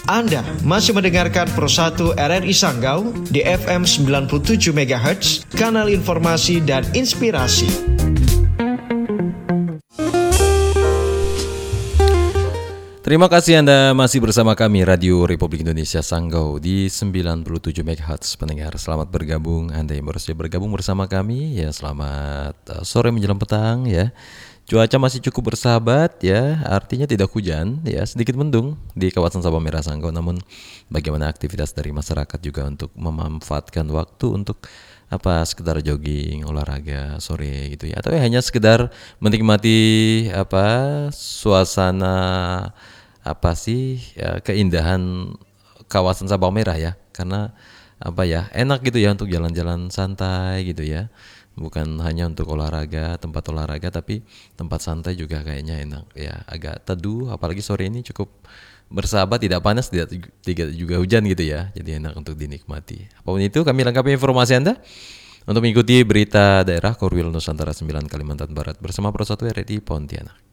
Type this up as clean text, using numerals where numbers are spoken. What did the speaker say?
Anda masih mendengarkan Pro 1 RRI Sanggau di FM 97 MHz, kanal informasi dan inspirasi. Terima kasih Anda masih bersama kami Radio Republik Indonesia Sanggau di 97 MHz. Pendengar, selamat bergabung. Anda yang baru saja bergabung bersama kami, ya selamat sore menjelang petang ya. Cuaca masih cukup bersahabat ya, artinya tidak hujan ya, sedikit mendung di kawasan Sabang Merah Sanggau. Namun bagaimana aktivitas dari masyarakat juga untuk memanfaatkan waktu untuk sekedar jogging, olahraga sore gitu ya, atau hanya sekedar menikmati suasana keindahan kawasan Sabang Merah ya, karena enak gitu ya untuk jalan-jalan santai gitu ya. Bukan hanya untuk olahraga, tempat olahraga, tapi tempat santai juga kayaknya enak ya, agak teduh, apalagi sore ini cukup bersahabat, tidak panas, tidak juga hujan gitu ya, jadi enak untuk dinikmati. Apapun itu, kami lengkapi informasi Anda untuk mengikuti berita daerah Korwil Nusantara 9 Kalimantan Barat bersama Pro 1 RRI Pontianak.